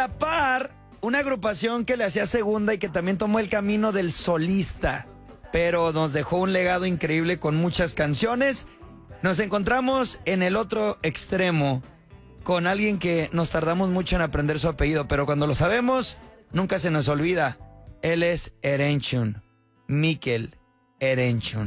la par, una agrupación que le hacía segunda y que también tomó el camino del solista, pero nos dejó un legado increíble con muchas canciones. Nos encontramos en el otro extremo con alguien que nos tardamos mucho en aprender su apellido, pero cuando lo sabemos, nunca se nos olvida. Él es Erenchun, Mikkel Erenchun.